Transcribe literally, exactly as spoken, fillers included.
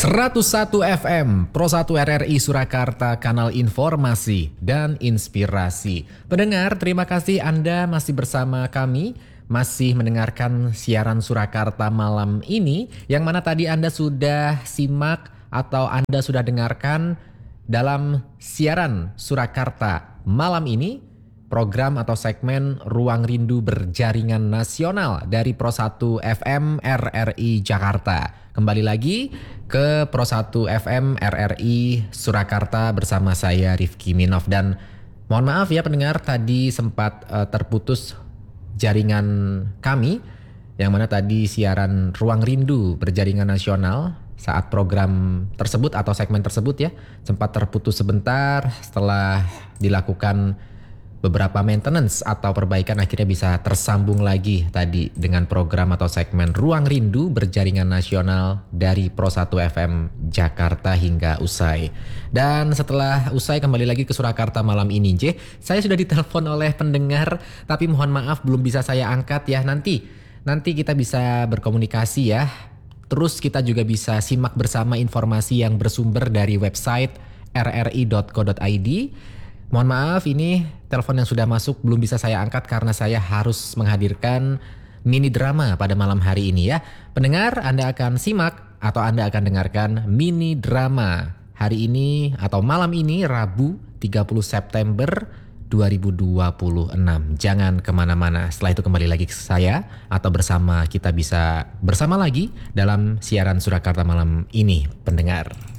seratus satu F M, Pro satu R R I Surakarta, kanal informasi dan inspirasi. Pendengar, terima kasih Anda masih bersama kami, masih mendengarkan siaran Surakarta malam ini, yang mana tadi Anda sudah simak atau Anda sudah dengarkan dalam siaran Surakarta malam ini, program atau segmen Ruang Rindu Berjaringan Nasional dari Pro satu F M R R I Jakarta. Kembali lagi ke Pro satu F M R R I Surakarta bersama saya Rifki Minov. Dan mohon maaf ya pendengar, tadi sempat uh, terputus jaringan kami, yang mana tadi siaran Ruang Rindu Berjaringan Nasional saat program tersebut atau segmen tersebut ya sempat terputus sebentar setelah dilakukan beberapa maintenance atau perbaikan, akhirnya bisa tersambung lagi tadi dengan program atau segmen Ruang Rindu Berjaringan Nasional dari Pro satu F M Jakarta hingga usai. Dan setelah usai kembali lagi ke Surakarta malam ini, J, saya sudah ditelepon oleh pendengar, tapi mohon maaf belum bisa saya angkat ya. Nanti nanti kita bisa berkomunikasi ya. Terus kita juga bisa simak bersama informasi yang bersumber dari website r r i dot co dot i d. Mohon maaf, ini telepon yang sudah masuk belum bisa saya angkat karena saya harus menghadirkan mini drama pada malam hari ini ya. Pendengar, Anda akan simak atau Anda akan dengarkan mini drama hari ini atau malam ini, Rabu tiga puluh September dua ribu dua puluh enam. Jangan kemana-mana, setelah itu kembali lagi ke saya atau bersama kita bisa bersama lagi dalam siaran Surakarta malam ini, pendengar.